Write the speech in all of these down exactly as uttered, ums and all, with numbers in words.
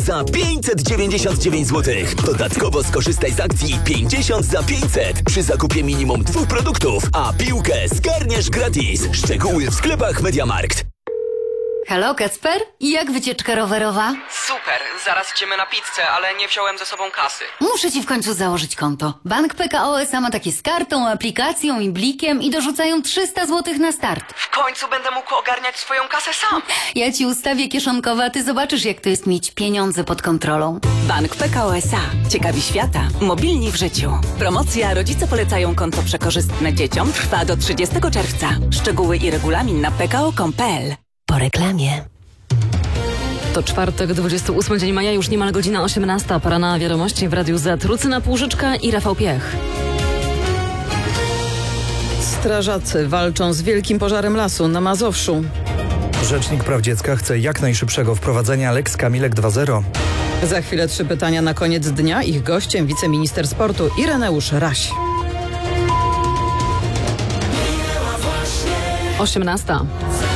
za pięćset dziewięćdziesiąt dziewięć złotych. Dodatkowo skorzystaj z akcji pięćdziesiąt za pięćset przy zakupie minimum dwóch produktów, a piłkę zgarniesz gratis. Szczegóły w sklepach MediaMarkt. Halo, Kacper? Jak wycieczka rowerowa? Super, zaraz idziemy na pizzę, ale nie wziąłem ze sobą kasy. Muszę ci w końcu założyć konto. Bank P K O S A ma takie z kartą, aplikacją i blikiem i dorzucają trzysta złotych na start. W końcu będę mógł ogarniać swoją kasę sam. Ja ci ustawię kieszonkowe, a ty zobaczysz, jak to jest mieć pieniądze pod kontrolą. Bank P K O S A. Ciekawi świata. Mobilni w życiu. Promocja Rodzice polecają konto przekorzystne dzieciom trwa do trzydziestego czerwca. Szczegóły i regulamin na p k o kropka com kropka p l. Po reklamie. To czwartek, dwudziesty ósmy dzień maja, już niemal godzina osiemnasta. Pora na wiadomości w Radiu Z. Lucyna Półżyczka i Rafał Piech. Strażacy walczą z wielkim pożarem lasu na Mazowszu. Rzecznik Praw Dziecka chce jak najszybszego wprowadzenia Lex Kamilek dwa zero. Za chwilę trzy pytania na koniec dnia. Ich gościem wiceminister sportu Ireneusz Raś. osiemnasta.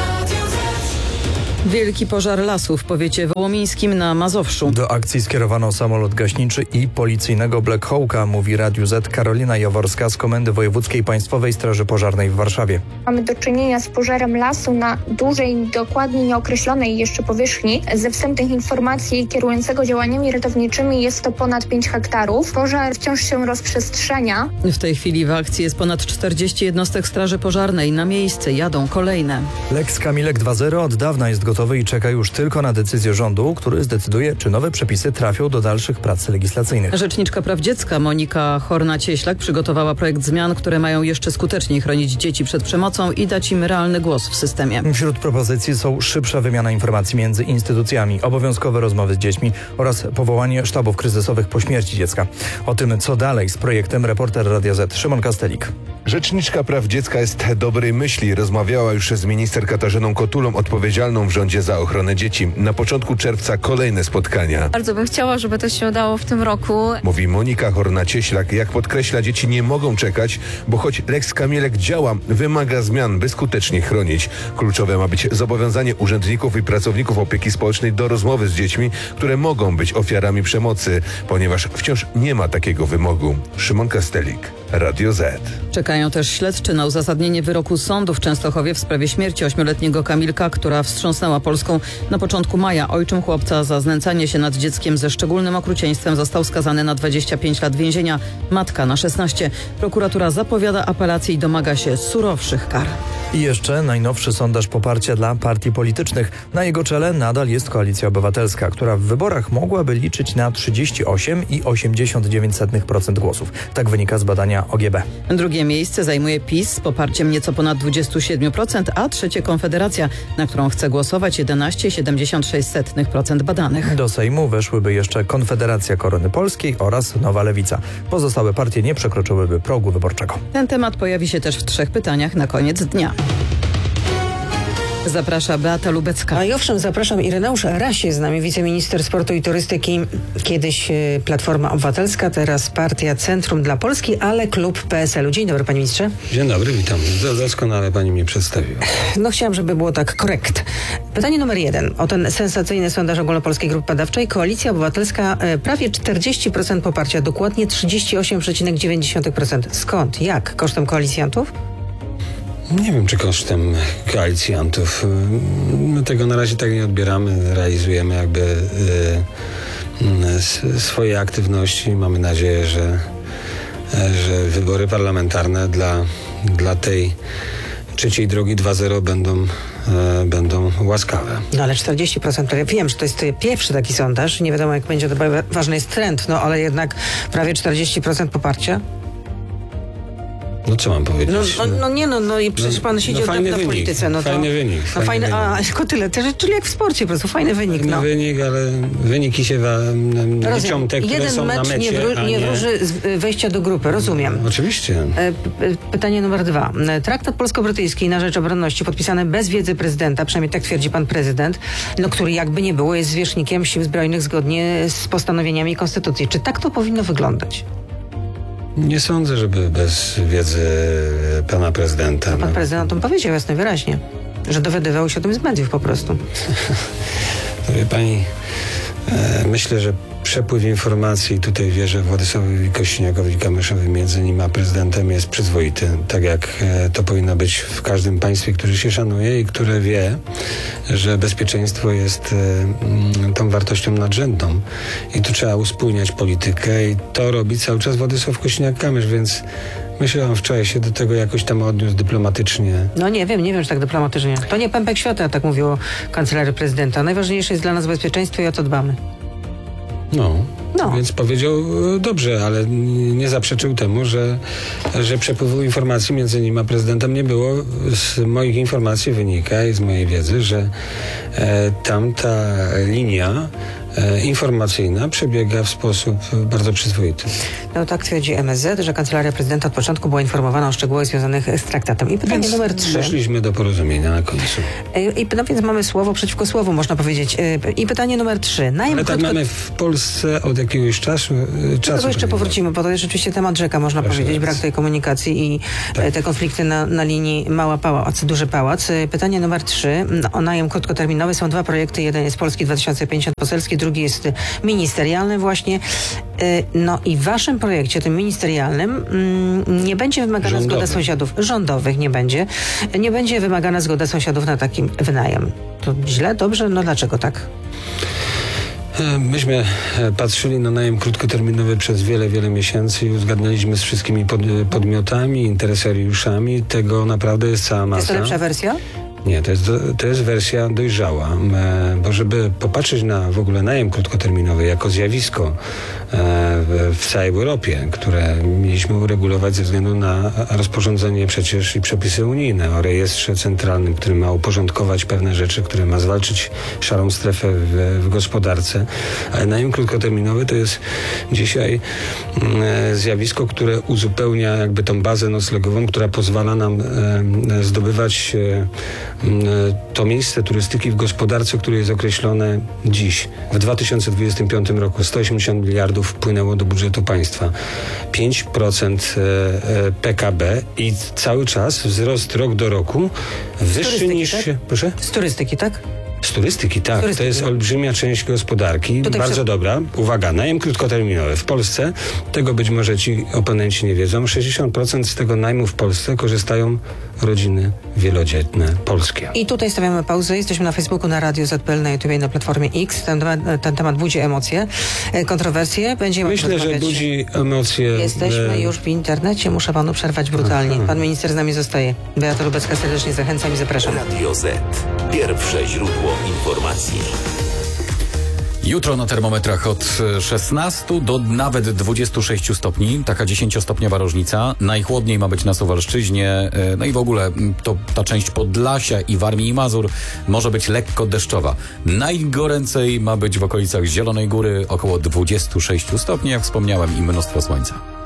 Wielki pożar lasu w powiecie wołomińskim na Mazowszu. Do akcji skierowano samolot gaśniczy i policyjnego Black Hawka, mówi Radiu Z Karolina Jaworska z Komendy Wojewódzkiej Państwowej Straży Pożarnej w Warszawie. Mamy do czynienia z pożarem lasu na dużej, dokładnie nieokreślonej jeszcze powierzchni. Ze wstępnych informacji kierującego działaniami ratowniczymi jest to ponad pięć hektarów. Pożar wciąż się rozprzestrzenia. W tej chwili w akcji jest ponad czterdzieści jednostek Straży Pożarnej. Na miejsce jadą kolejne. Lex Kamilek dwa zero od dawna jest gotowy i czeka już tylko na decyzję rządu, który zdecyduje, czy nowe przepisy trafią do dalszych prac legislacyjnych. Rzeczniczka Praw Dziecka Monika Horna-Cieślak przygotowała projekt zmian, które mają jeszcze skuteczniej chronić dzieci przed przemocą i dać im realny głos w systemie. Wśród propozycji są szybsza wymiana informacji między instytucjami, obowiązkowe rozmowy z dziećmi oraz powołanie sztabów kryzysowych po śmierci dziecka. O tym, co dalej z projektem, reporter Radia Z Szymon Kastelik. Rzeczniczka Praw Dziecka jest dobrej myśli. Rozmawiała już z minister Katarzyną Kotulą, odpowiedzialną w rządzie za ochronę dzieci. Na początku czerwca kolejne spotkania. Bardzo bym chciała, żeby to się udało w tym roku. Mówi Monika Horna-Cieślak. Jak podkreśla, dzieci nie mogą czekać, bo choć Lex Kamilek działa, wymaga zmian, by skutecznie chronić. Kluczowe ma być zobowiązanie urzędników i pracowników opieki społecznej do rozmowy z dziećmi, które mogą być ofiarami przemocy, ponieważ wciąż nie ma takiego wymogu. Szymon Kastelik, Radio Z. Czekają też śledczy na uzasadnienie wyroku sądu w Częstochowie w sprawie śmierci ośmioletniego Kamilka, która wstrząsnęła Polską na początku maja. Ojczym chłopca za znęcanie się nad dzieckiem ze szczególnym okrucieństwem został skazany na dwadzieścia pięć lat więzienia, matka na szesnaście. Prokuratura zapowiada apelację i domaga się surowszych kar. I jeszcze najnowszy sondaż poparcia dla partii politycznych. Na jego czele nadal jest Koalicja Obywatelska, która w wyborach mogłaby liczyć na trzydzieści osiem i osiemdziesiąt dziewięć procent głosów. Tak wynika z badania O G B. Drugie miejsce zajmuje PiS z poparciem nieco ponad dwadzieścia siedem procent, a trzecie Konfederacja, na którą chce głosować jedenaście przecinek siedemdziesiąt sześć procent badanych. Do Sejmu weszłyby jeszcze Konfederacja Korony Polskiej oraz Nowa Lewica. Pozostałe partie nie przekroczyłyby progu wyborczego. Ten temat pojawi się też w trzech pytaniach na koniec dnia. Zaprasza Beata Lubecka. A i owszem, zapraszam. Ireneusz Raś jest z nami, wiceminister sportu i turystyki. Kiedyś Platforma Obywatelska, teraz Partia Centrum dla Polski, ale klub P S L u. Dzień dobry, panie ministrze. Dzień dobry, witam. Doskonale pani mnie przedstawiła. No chciałam, żeby było tak korekt. Pytanie numer jeden. O ten sensacyjny sondaż Ogólnopolskiej Grupy Badawczej. Koalicja Obywatelska prawie czterdzieści procent poparcia, dokładnie trzydzieści osiem przecinek dziewięć procent. Skąd? Jak? Kosztem koalicjantów? Nie wiem, czy kosztem koalicjantów. My tego na razie tak nie odbieramy. Realizujemy jakby y, swoje aktywności. Mamy nadzieję, że, że wybory parlamentarne dla, dla tej trzeciej drogi dwa zero będą, y, będą łaskawe. No ale czterdzieści procent, wiem, że to jest pierwszy taki sondaż. Nie wiadomo, jak będzie, to ważny jest trend, no ale jednak prawie czterdzieści procent poparcia. No co mam powiedzieć? No, no, no nie no, no i przecież pan siedzi no, od dawna w wynik, polityce. No to, fajny wynik. No fajny, wynik. A, tylko tyle, też, czyli jak w sporcie po prostu, fajny wynik. Fajny no. wynik, ale wyniki się wa, liczą te, które Jeden są mecz na mecie, nie, wró- nie wróży z wejścia do grupy, rozumiem. No, oczywiście. E, p- pytanie numer dwa. Traktat polsko-brytyjski na rzecz obronności podpisany bez wiedzy prezydenta, przynajmniej tak twierdzi pan prezydent, no, który jakby nie było jest zwierzchnikiem sił zbrojnych zgodnie z postanowieniami konstytucji. Czy tak to powinno wyglądać? Nie sądzę, żeby bez wiedzy pana prezydenta. A pan prezydent o tym powiedział jasno i wyraźnie, że dowiadywał się o tym z mediów po prostu. Wie pani, Myślę, że przepływ informacji, tutaj wierzę Władysławowi Kośniakowi-Kamyszowi między nim a prezydentem, jest przyzwoity. Tak jak to powinno być w każdym państwie, które się szanuje i które wie, że bezpieczeństwo jest tą wartością nadrzędną. I tu trzeba uspójniać politykę i to robi cały czas Władysław Kośniak-Kamysz, więc myślę, że on wczoraj się do tego jakoś tam odniósł dyplomatycznie. No nie wiem, nie wiem, czy tak dyplomatycznie. To nie pępek świata, tak mówiło kancelarii prezydenta. Najważniejsze jest dla nas bezpieczeństwo i o to dbamy. No, no, więc powiedział dobrze, ale nie zaprzeczył temu, że, że przepływu informacji między nim a prezydentem nie było. Z moich informacji wynika i z mojej wiedzy, że e, tamta linia e, informacyjna przebiega w sposób bardzo przyzwoity. No tak twierdzi M S Z, że kancelaria prezydenta od początku była informowana o szczegółach związanych z traktatem. I pytanie więc numer trzy. Doszliśmy do porozumienia na końcu. I, no więc mamy słowo przeciwko słowu, można powiedzieć. I pytanie numer trzy. Najem Ale tak krótko... mamy w Polsce od jakiegoś czasu. Do tego jeszcze powrócimy, bo to jest rzeczywiście temat rzeka, można Proszę powiedzieć. Brak tej komunikacji i tak. te konflikty na, na linii Mała Pałac, Duży Pałac. Pytanie numer trzy. O najem krótkoterminowy są dwa projekty. Jeden jest Polski dwa tysiące pięćdziesiąt poselski, drugi jest ministerialny właśnie. No i w waszym projekcie, tym ministerialnym, nie będzie wymagana Rządowy. zgoda sąsiadów rządowych, nie będzie. Nie będzie wymagana zgoda sąsiadów na takim wynajem. To źle? Dobrze? No dlaczego tak? Myśmy patrzyli na najem krótkoterminowy przez wiele, wiele miesięcy i uzgadnialiśmy z wszystkimi pod, podmiotami, interesariuszami. Tego naprawdę jest cała masa. Jest to lepsza wersja? Nie, to jest, to jest wersja dojrzała, bo żeby popatrzeć na w ogóle najem krótkoterminowy jako zjawisko w całej Europie, które mieliśmy uregulować ze względu na rozporządzenie przecież i przepisy unijne o rejestrze centralnym, który ma uporządkować pewne rzeczy, które ma zwalczyć szarą strefę w, w gospodarce. Ale najem krótkoterminowy to jest dzisiaj zjawisko, które uzupełnia jakby tą bazę noclegową, która pozwala nam zdobywać to miejsce turystyki w gospodarce, które jest określone dziś. W dwa tysiące dwudziestym piątym roku sto osiemdziesiąt miliardów wpłynęło do budżetu państwa. pięć procent P K B i cały czas wzrost rok do roku wyższy niż... Tak? Proszę? Z turystyki, tak? Z turystyki, tak. turystyki. To jest olbrzymia część gospodarki. Tutaj bardzo przy... dobra. Uwaga, najem krótkoterminowy. W Polsce, tego być może ci oponenci nie wiedzą, sześćdziesiąt procent z tego najmu w Polsce korzystają rodziny wielodzietne polskie. I tutaj stawiamy pauzę. Jesteśmy na Facebooku, na Radio Z P L, na YouTube i na Platformie X. Ten, ten temat budzi emocje, kontrowersje. Będziemy Myślę, że budzi emocje. Jesteśmy e... już w internecie. Muszę panu przerwać brutalnie. Aha. Pan minister z nami zostaje. Beata Lubecka, serdecznie zachęcam i zapraszam. Radio Z. Pierwsze źródło informacji. Jutro na termometrach od szesnastu do nawet dwudziestu sześciu stopni. Taka dziesięciostopniowa różnica. Najchłodniej ma być na Suwalszczyźnie. No i w ogóle to ta część Podlasia i Warmii i Mazur może być lekko deszczowa. Najgoręcej ma być w okolicach Zielonej Góry, około dwudziestu sześciu stopni, jak wspomniałem, i mnóstwo słońca.